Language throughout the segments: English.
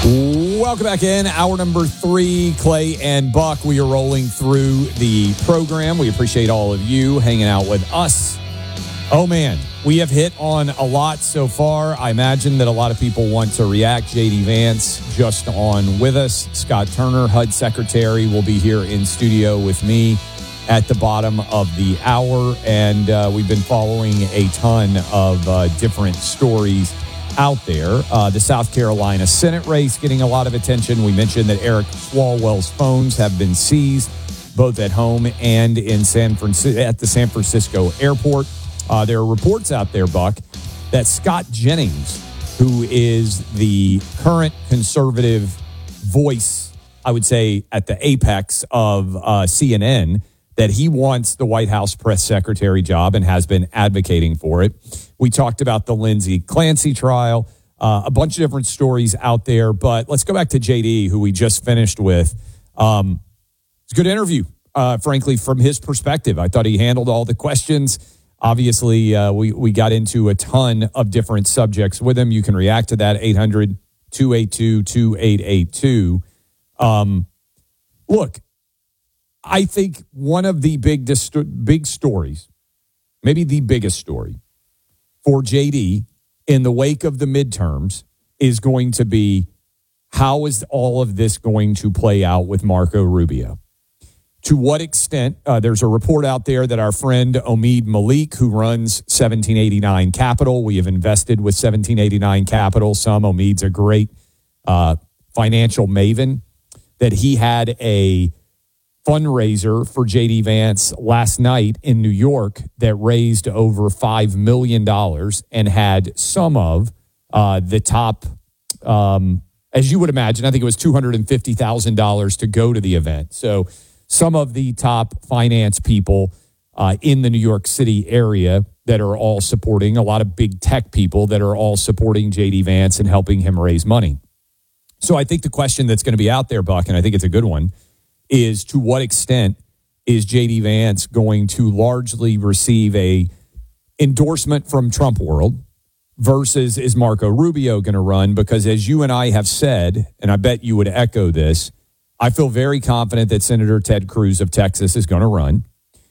Welcome back in. Hour number 3, Clay and Buck. We are rolling through the program. We appreciate all of you hanging out with us. Oh, man, we have hit on a lot so far. I imagine that a lot of people want to react. J.D. Vance just on with us. Scott Turner, HUD Secretary, will be here in studio with me at the bottom of the hour. And we've been following a ton of different stories out there. The South Carolina Senate race getting a lot of attention. We mentioned that Eric Swalwell's phones have been seized both at home and in at the San Francisco airport. There are reports out there, Buck, that Scott Jennings, who is the current conservative voice, I would say, at the apex of CNN, that he wants the White House press secretary job and has been advocating for it. We talked about the Lindsey Clancy trial, a bunch of different stories out there. But let's go back to JD, who we just finished with. It's a good interview, frankly, from his perspective. I thought he handled all the questions. Obviously, we got into a ton of different subjects with him. You can react to that, 800-282-2882. Look, I think one of the big stories, maybe the biggest story for JD in the wake of the midterms is going to be, how is all of this going to play out with Marco Rubio? To what extent? There's a report out there that our friend Omid Malik, who runs 1789 Capital, we have invested with 1789 Capital. Omid's a great financial maven, that he had a fundraiser for J.D. Vance last night in New York that raised over $5 million and had some of the top, as you would imagine, I think it was $250,000 to go to the event. So some of the top finance people in the New York City area that are all supporting, a lot of big tech people that are all supporting J.D. Vance and helping him raise money. So I think the question that's going to be out there, Buck, and I think it's a good one, is to what extent is J.D. Vance going to largely receive a endorsement from Trump world versus is Marco Rubio going to run? Because as you and I have said, and I bet you would echo this, I feel very confident that Senator Ted Cruz of Texas is going to run.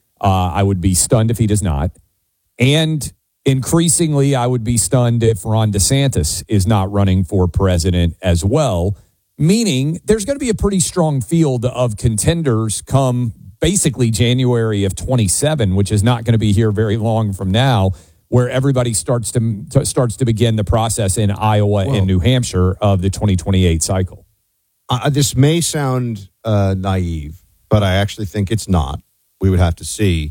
I would be stunned if he does not. And increasingly, I would be stunned if Ron DeSantis is not running for president as well. Meaning there's going to be a pretty strong field of contenders come basically January of 27, which is not going to be here very long from now, where everybody starts to begin the process in Iowa and New Hampshire of the 2028 cycle. This may sound naive, but I actually think it's not. We would have to see.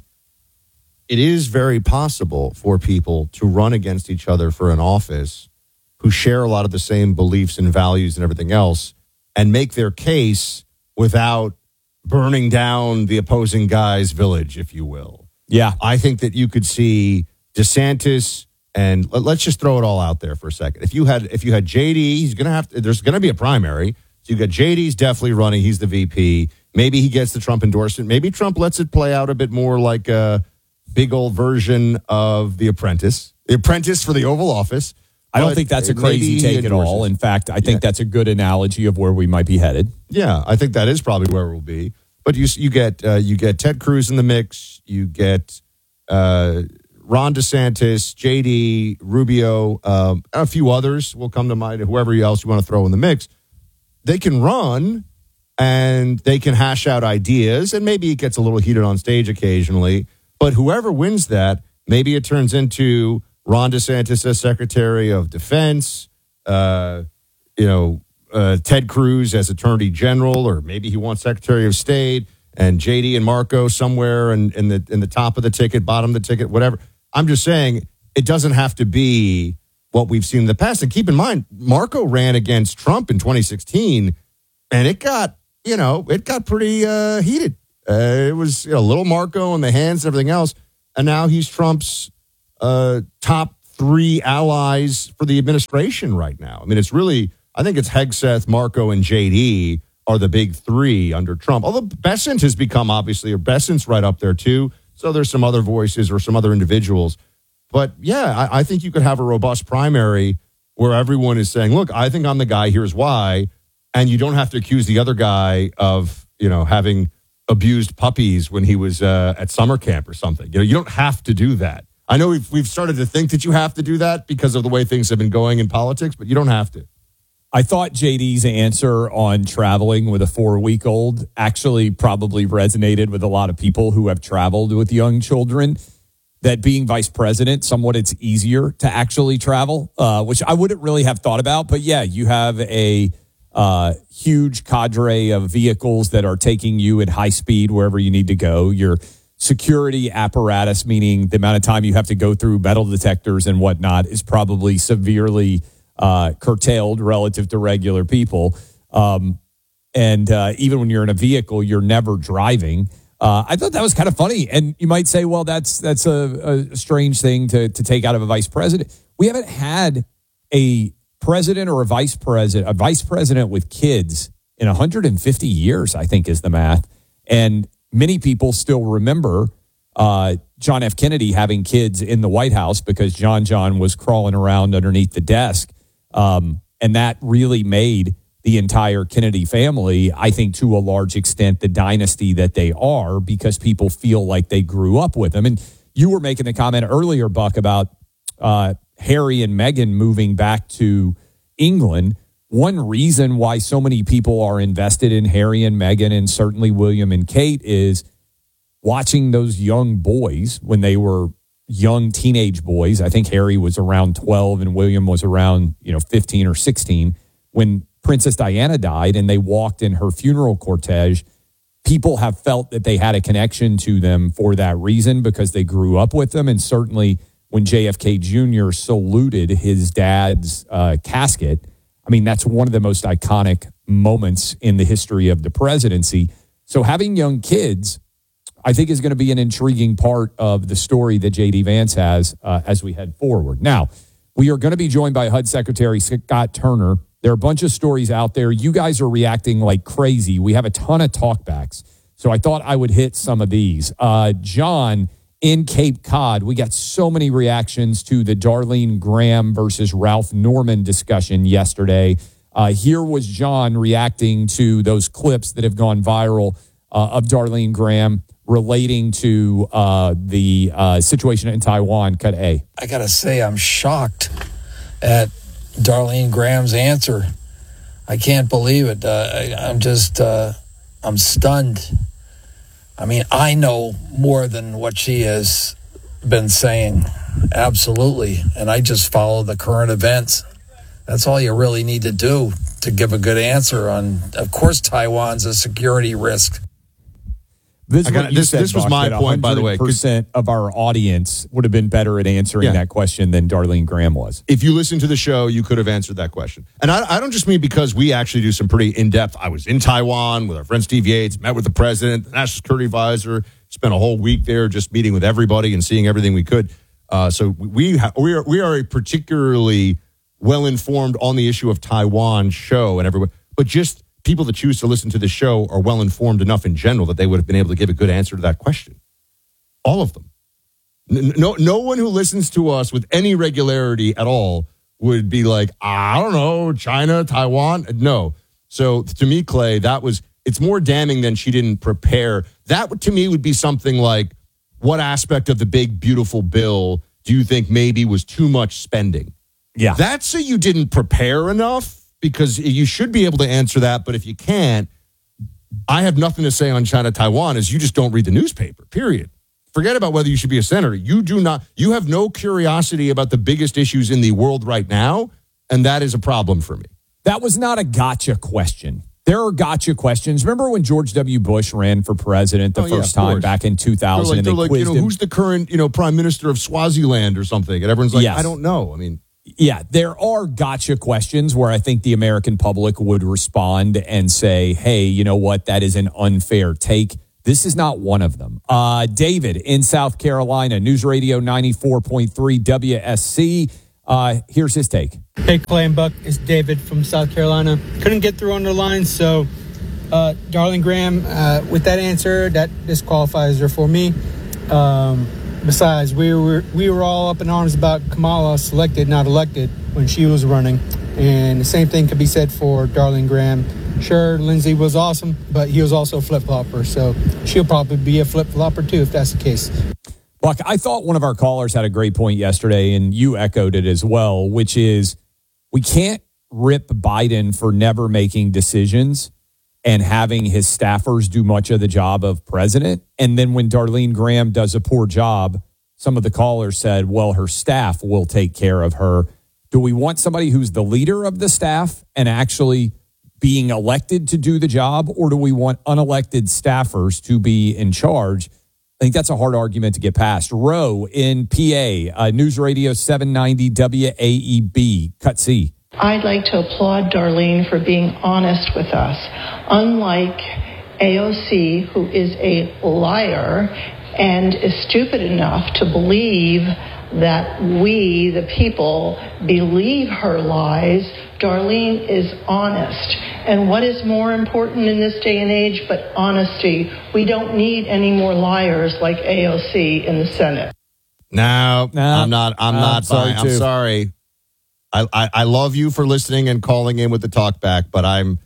It is very possible for people to run against each other for an office who share a lot of the same beliefs and values and everything else, and make their case without burning down the opposing guy's village, if you will. Yeah. I think that you could see DeSantis, and let's just throw it all out there for a second. If you had JD, there's going to be a primary. So you got JD's definitely running. He's the VP. Maybe he gets the Trump endorsement. Maybe Trump lets it play out a bit more like a big old version of The Apprentice. The Apprentice for the Oval Office. I don't think that's a crazy take at all. In fact, I think that's a good analogy of where we might be headed. Yeah, I think that is probably where we'll be. But you get Ted Cruz in the mix. You get Ron DeSantis, JD, Rubio, a few others will come to mind. Whoever else you want to throw in the mix, they can run and they can hash out ideas. And maybe it gets a little heated on stage occasionally. But whoever wins that, maybe it turns into Ron DeSantis as Secretary of Defense, Ted Cruz as Attorney General, or maybe he wants Secretary of State, and JD and Marco somewhere in the top of the ticket, bottom of the ticket, whatever. I'm just saying it doesn't have to be what we've seen in the past. And keep in mind, Marco ran against Trump in 2016, and it got pretty heated. It was little Marco in the hands and everything else, and now he's Trump's top 3 allies for the administration right now. I mean, it's really, I think it's Hegseth, Marco, and JD are the big 3 under Trump. Although Bessent has become Bessent's right up there too. So there's some other voices or some other individuals. But I think you could have a robust primary where everyone is saying, look, I think I'm the guy, here's why. and you don't have to accuse the other guy of, having abused puppies when he was at summer camp or something. You don't have to do that. I know we've started to think that you have to do that because of the way things have been going in politics, but you don't have to. I thought JD's answer on traveling with a 4-week-old actually probably resonated with a lot of people who have traveled with young children, that being vice president, somewhat it's easier to actually travel, which I wouldn't really have thought about. But yeah, you have a huge cadre of vehicles that are taking you at high speed wherever you need to go. Your security apparatus, meaning the amount of time you have to go through metal detectors and whatnot, is probably severely curtailed relative to regular people. And even when you're in a vehicle, you're never driving. I thought that was kind of funny. And you might say, well, that's a strange thing to take out of a vice president. We haven't had a president or a vice president with kids in 150 years, I think is the math. And many people still remember John F. Kennedy having kids in the White House because John was crawling around underneath the desk. And that really made the entire Kennedy family, I think, to a large extent, the dynasty that they are, because people feel like they grew up with them. And you were making the comment earlier, Buck, about Harry and Meghan moving back to England. One reason why so many people are invested in Harry and Meghan, and certainly William and Kate, is watching those young boys when they were young teenage boys. I think Harry was around 12 and William was around 15 or 16 when Princess Diana died, and they walked in her funeral cortege. People have felt that they had a connection to them for that reason, because they grew up with them. And certainly when JFK Jr. saluted his dad's casket, I mean, that's one of the most iconic moments in the history of the presidency. So having young kids, I think, is going to be an intriguing part of the story that J.D. Vance has as we head forward. Now, we are going to be joined by HUD Secretary Scott Turner. There are a bunch of stories out there. You guys are reacting like crazy. We have a ton of talkbacks, so I thought I would hit some of these. John in Cape Cod, we got so many reactions to the Darlene Graham versus Ralph Norman discussion yesterday. Here was John reacting to those clips that have gone viral of Darlene Graham relating to the situation in Taiwan. Cut A. I got to say, I'm shocked at Darlene Graham's answer. I can't believe it. I'm stunned. I mean, I know more than what she has been saying. Absolutely. And I just follow the current events. That's all you really need to do to give a good answer on, of course, Taiwan's a security risk. This was my point, by the way. 100% of our audience would have been better at answering that question than Darlene Graham was. If you listened to the show, you could have answered that question. And I don't just mean because we actually do some pretty in-depth. I was in Taiwan with our friend Steve Yates, met with the president, the national security advisor, spent a whole week there just meeting with everybody and seeing everything we could. So we are a particularly well-informed on the issue of Taiwan show and everybody. But just people that choose to listen to the show are well-informed enough in general that they would have been able to give a good answer to that question. All of them. No one who listens to us with any regularity at all would be like, I don't know, China, Taiwan. No. So to me, Clay, it's more damning than she didn't prepare. That to me would be something like, what aspect of the big, beautiful bill do you think maybe was too much spending? Yeah. That's so you didn't prepare enough, because you should be able to answer that. But if you can't, I have nothing to say on China, Taiwan, is you just don't read the newspaper, period. Forget about whether you should be a senator. You have no curiosity about the biggest issues in the world right now, and that is a problem for me. That was not a gotcha question. There are gotcha questions. Remember when George W. Bush ran for president the first time back in 2000, and they quizzed him? Who's the current, prime minister of Swaziland or something? And everyone's like, yes. I don't know. I mean, yeah, there are gotcha questions where I think the American public would respond and say, hey, you know what? That is an unfair take. This is not one of them. David in South Carolina, News Radio 94.3 WSC. Here's his take. Hey, Clay and Buck. It's David from South Carolina. Couldn't get through on the line, so Darlene Graham, with that answer, that disqualifies her for me. Besides, we were all up in arms about Kamala selected, not elected, when she was running. And the same thing could be said for Darlene Graham. Sure, Lindsey was awesome, but he was also a flip-flopper. So she'll probably be a flip-flopper too if that's the case. Buck, I thought one of our callers had a great point yesterday, and you echoed it as well, which is we can't rip Biden for never making decisions and having his staffers do much of the job of president. And then when Darlene Graham does a poor job, some of the callers said, well, her staff will take care of her. Do we want somebody who's the leader of the staff and actually being elected to do the job, or do we want unelected staffers to be in charge? I think that's a hard argument to get past. Roe in PA, News Radio 790 WAEB, Cut C. I'd like to applaud Darlene for being honest with us. Unlike AOC, who is a liar and is stupid enough to believe that we, the people, believe her lies, Darlene is honest. And what is more important in this day and age but honesty? We don't need any more liars like AOC in the Senate. No, I'm not. I'm sorry. I love you for listening and calling in with the talk back, but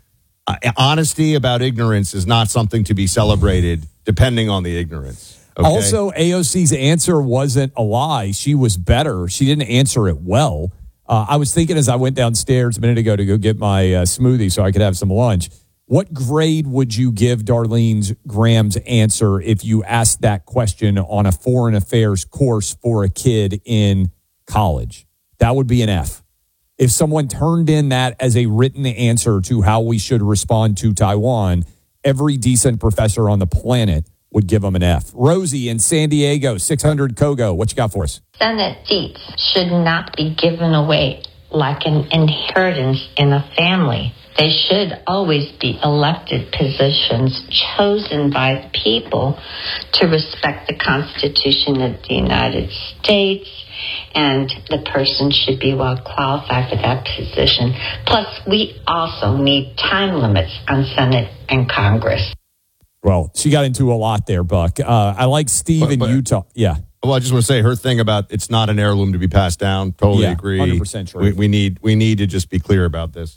honesty about ignorance is not something to be celebrated depending on the ignorance. Okay? Also, AOC's answer wasn't a lie. She was better. She didn't answer it well. I was thinking as I went downstairs a minute ago to go get my smoothie so I could have some lunch, what grade would you give Darlene Graham's answer if you asked that question on a foreign affairs course for a kid in college? That would be an F. If someone turned in that as a written answer to how we should respond to Taiwan, every decent professor on the planet would give them an F. Rosie in San Diego, 600 Kogo. What you got for us? Senate seats should not be given away like an inheritance in a family. They should always be elected positions chosen by the people to respect the Constitution of the United States, and the person should be well qualified for that position. Plus, we also need time limits on Senate and Congress. Well, she got into a lot there, Buck. I like Steve in Utah. Yeah. Well, I just want to say her thing about it's not an heirloom to be passed down. Totally agree. 100% true. We need to just be clear about this.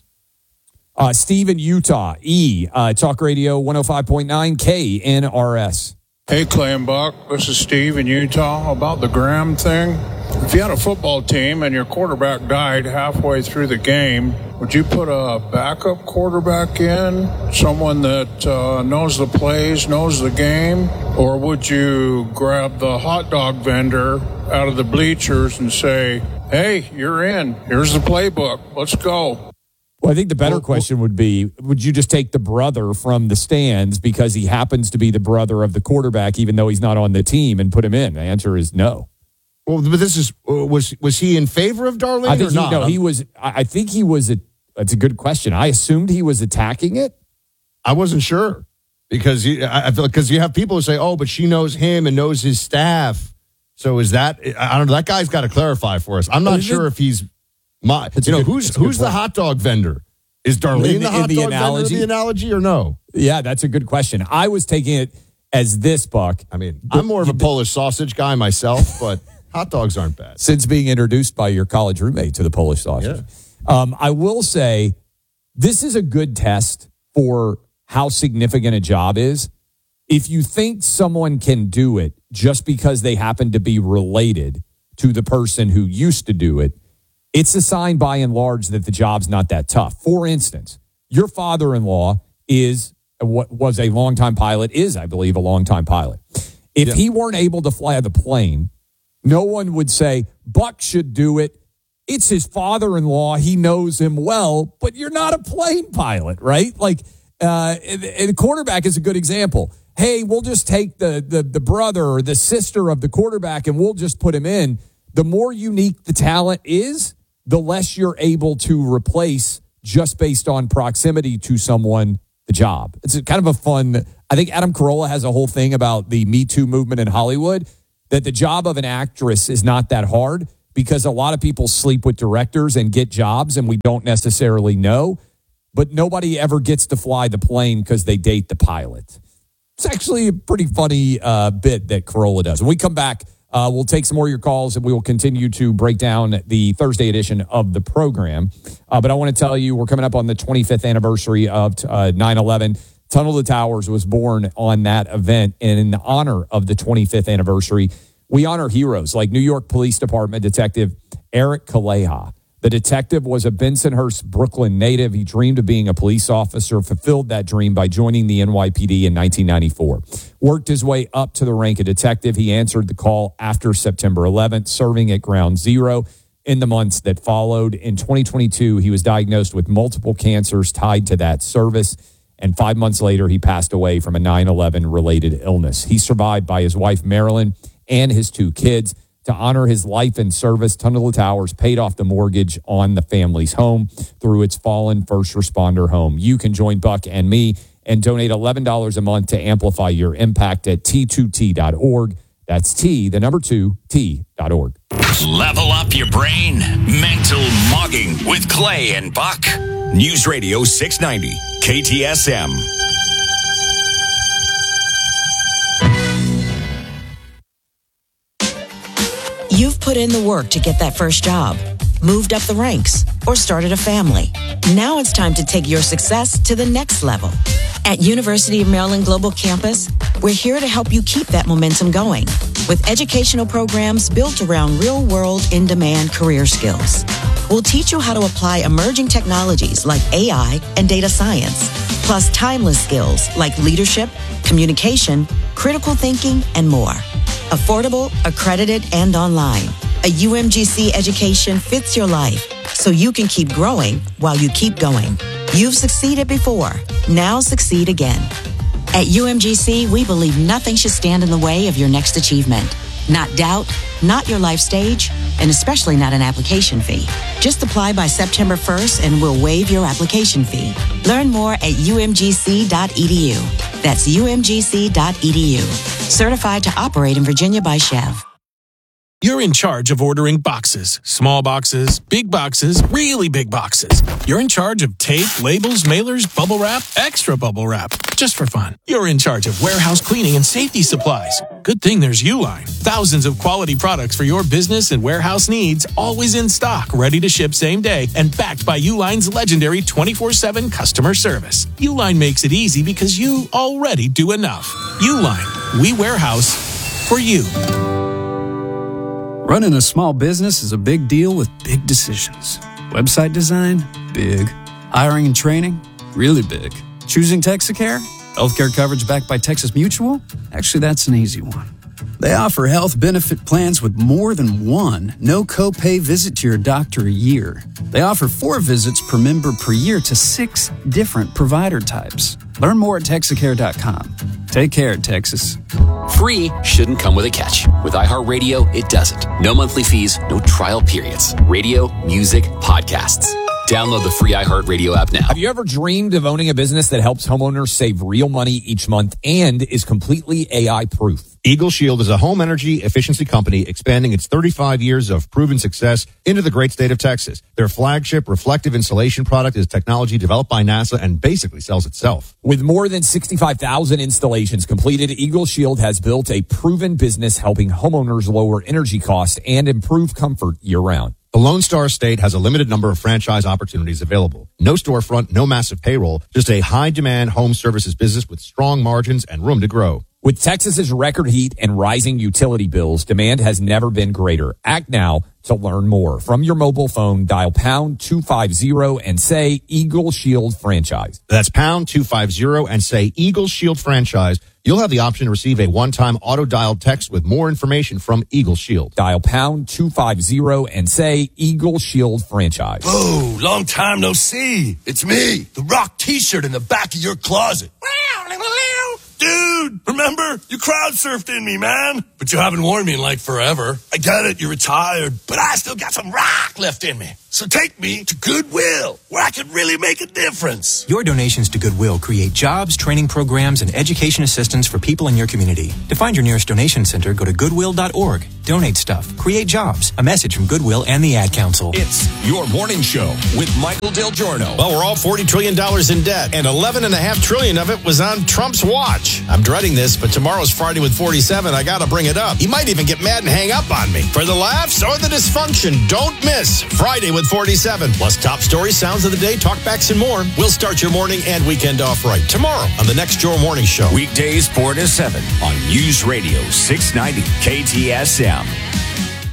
Steve in Utah, Talk Radio 105.9 KNRS. Hey, Clay and Buck. This is Steve in Utah. About the Graham thing, if you had a football team and your quarterback died halfway through the game, would you put a backup quarterback in, someone that knows the plays, knows the game, or would you grab the hot dog vendor out of the bleachers and say, hey, you're in, here's the playbook, let's go? Well, I think the better question would be, would you just take the brother from the stands because he happens to be the brother of the quarterback, even though he's not on the team, and put him in? The answer is no. Well, but this is, was he in favor of Darlene I think or not? No, he was. I think he was. That's a good question. I assumed he was attacking it. I wasn't sure because I feel because you have people who say, oh, but she knows him and knows his staff. So is that, I don't know, that guy's got to clarify for us. I'm not sure if he's, who's the hot dog vendor? Is Darlene the hot dog vendor of the analogy or no? Yeah, that's a good question. I was taking it as this, Buck. I mean, I'm more of a Polish sausage guy myself, but hot dogs aren't bad. Since being introduced by your college roommate to the Polish sausage. Yeah. I will say this is a good test for how significant a job is. If you think someone can do it just because they happen to be related to the person who used to do it, it's a sign by and large that the job's not that tough. For instance, your father-in-law was a longtime pilot, I believe, a longtime pilot. If he weren't able to fly the plane, no one would say, Buck should do it. It's his father-in-law. He knows him well, but you're not a plane pilot, right? Like, and a quarterback is a good example. Hey, we'll just take the brother or the sister of the quarterback and we'll just put him in. The more unique the talent is, the less you're able to replace just based on proximity to someone, the job. It's kind of a fun, I think Adam Carolla has a whole thing about the Me Too movement in Hollywood, that the job of an actress is not that hard because a lot of people sleep with directors and get jobs and we don't necessarily know, but nobody ever gets to fly the plane because they date the pilot. It's actually a pretty funny bit that Carolla does. When we come back, We'll take some more of your calls, and we will continue to break down the Thursday edition of the program. But I want to tell you, we're coming up on the 25th anniversary of 9/11. Tunnel to Towers was born on that event, and in honor of the 25th anniversary, we honor heroes like New York Police Department Detective Eric Kaleha. The detective was a Bensonhurst, Brooklyn native. He dreamed of being a police officer, fulfilled that dream by joining the NYPD in 1994. Worked his way up to the rank of detective. He answered the call after September 11th, serving at Ground Zero in the months that followed. In 2022, he was diagnosed with multiple cancers tied to that service. And 5 months later, he passed away from a 9/11 related illness. He's survived by his wife, Marilyn, and his 2 kids. To honor his life and service, Tunnel to Towers paid off the mortgage on the family's home through its fallen first responder home. You can join Buck and me and donate $11 a month to amplify your impact at T2T.org. That's T2T.org. Level up your brain. Mental Mugging with Clay and Buck. News Radio 690, KTSM. You've put in the work to get that first job, moved up the ranks, or started a family. Now it's time to take your success to the next level. At University of Maryland Global Campus, we're here to help you keep that momentum going with educational programs built around real-world, in-demand career skills. We'll teach you how to apply emerging technologies like AI and data science, plus timeless skills like leadership, communication, critical thinking, and more. Affordable, accredited, and online. A UMGC education fits your life so you can keep growing while you keep going. You've succeeded before. Now succeed again. At UMGC, we believe nothing should stand in the way of your next achievement. Not doubt, not your life stage, and especially not an application fee. Just apply by September 1st and we'll waive your application fee. Learn more at umgc.edu. That's umgc.edu. Certified to operate in Virginia by Chev. You're in charge of ordering boxes. Small boxes, big boxes, really big boxes. You're in charge of tape, labels, mailers, bubble wrap, extra bubble wrap. Just for fun. You're in charge of warehouse cleaning and safety supplies. Good thing there's Uline. Thousands of quality products for your business and warehouse needs, always in stock, ready to ship same day, and backed by Uline's legendary 24/7 customer service. Uline makes it easy because you already do enough. Uline. We warehouse for you. Running a small business is a big deal with big decisions. Website design? Big. Hiring and training? Really big. Choosing Texacare? Healthcare coverage backed by Texas Mutual? Actually, that's an easy one. They offer health benefit plans with more than one no copay visit to your doctor a year. They offer 4 visits per member per year to 6 different provider types. Learn more at Texacare.com. Take care, Texas. Free shouldn't come with a catch. With iHeartRadio, it doesn't. No monthly fees, no trial periods. Radio, music, podcasts. Download the free iHeartRadio app now. Have you ever dreamed of owning a business that helps homeowners save real money each month and is completely AI-proof? Eagle Shield is a home energy efficiency company expanding its 35 years of proven success into the great state of Texas. Their flagship reflective insulation product is technology developed by NASA and basically sells itself. With more than 65,000 installations completed, Eagle Shield has built a proven business helping homeowners lower energy costs and improve comfort year-round. The Lone Star State has a limited number of franchise opportunities available. No storefront, no massive payroll, just a high-demand home services business with strong margins and room to grow. With Texas's record heat and rising utility bills, demand has never been greater. Act now to learn more. From your mobile phone, dial pound 250 and say Eagle Shield Franchise. That's pound 250 and say Eagle Shield Franchise. You'll have the option to receive a one-time auto-dialed text with more information from Eagle Shield. Dial pound 250 and say Eagle Shield Franchise. Oh, long time no see. It's me, the Rock T-shirt in the back of your closet. Dude, remember? You crowd surfed in me, man. But you haven't worn me in like forever. I get it, you're retired, but I still got some rock left in me. So take me to Goodwill, where I could really make a difference. Your donations to Goodwill create jobs, training programs, and education assistance for people in your community. To find your nearest donation center, go to Goodwill.org. Donate stuff. Create jobs. A message from Goodwill and the Ad Council. It's your morning show with Michael Del Giorno. Well, we're all $40 trillion in debt, and $11.5 trillion of it was on Trump's watch. watch. I'm dreading this, but tomorrow's Friday with 47. I got to bring it up. He might even get mad and hang up on me. For the laughs or the dysfunction, don't miss Friday with 47. Plus top stories, sounds of the day, talkbacks, and more. We'll start your morning and weekend off right tomorrow on the next Your Morning Show. Weekdays 4 to 7 on News Radio 690 KTSM.